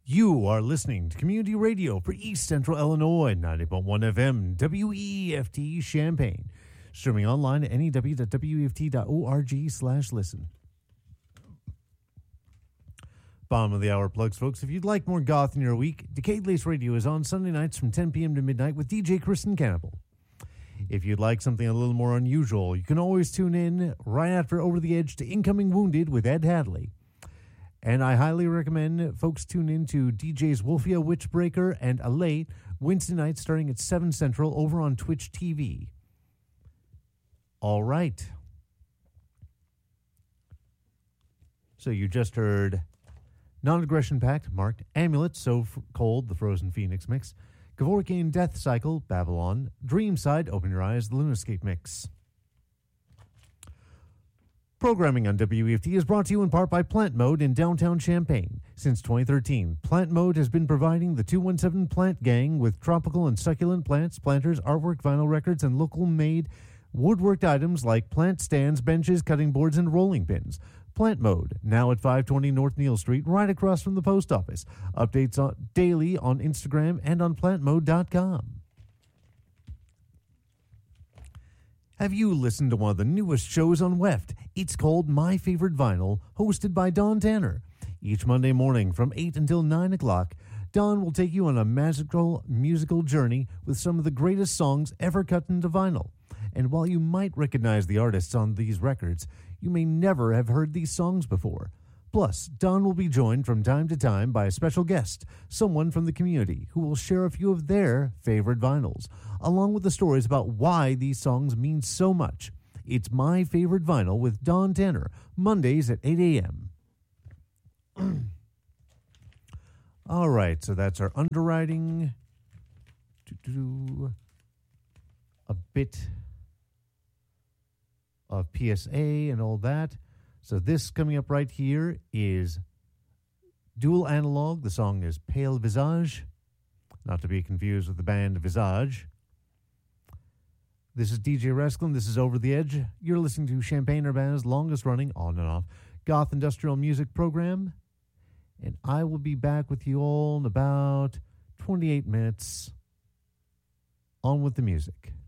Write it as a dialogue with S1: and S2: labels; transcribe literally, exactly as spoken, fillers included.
S1: You are listening to Community Radio for East Central Illinois, ninety point one F M, W E F T Champaign. Streaming online at N E W dot W E F T dot org slash listen. Bottom of the hour plugs, folks. If you'd like more goth in your week, Decade Lace Radio is on Sunday nights from ten p.m. to midnight with D J Kristen Cannibal. If you'd like something a little more unusual, you can always tune in right after Over the Edge to Incoming Wounded with Ed Hadley. And I highly recommend folks tune in to D Js Wolfia Witchbreaker and Alate Wednesday night starting at seven Central over on Twitch T V. All right. So you just heard Non-Aggression Pact, marked Amulet, So F- Cold, the Frozen Phoenix mix, Kevorkian Death Cycle, Babylon, Dreamside, Open Your Eyes, the Lunarscape mix. Programming on W E F T is brought to you in part by Plant Mode in downtown Champaign. Since twenty thirteen, Plant Mode has been providing the two one seven Plant Gang with tropical and succulent plants, planters, artwork, vinyl records, and local-made woodworked items like plant stands, benches, cutting boards, and rolling pins. Plant Mode, now at five twenty North Neal Street, right across from the post office. Updates on, daily on Instagram and on plant mode dot com. Have you listened to one of the newest shows on W E F T? It's called My Favorite Vinyl, hosted by Don Tanner. Each Monday morning from eight until nine o'clock, Don will take you on a magical musical journey with some of the greatest songs ever cut into vinyl. And while you might recognize the artists on these records, you may never have heard these songs before. Plus, Don will be joined from time to time by a special guest, someone from the community, who will share a few of their favorite vinyls, along with the stories about why these songs mean so much. It's My Favorite Vinyl with Don Tanner, Mondays at eight a.m. All right, so that's our underwriting. A bit of P S A and all that. So this coming up right here is Dual Analog. The song is Pale Visage, not to be confused with the band Visage. This is D J Rasclin. This is Over the Edge. You're listening to Champaign-Urbana's longest-running, on and off, goth industrial music program. And I will be back with you all in about twenty-eight minutes. On with the music.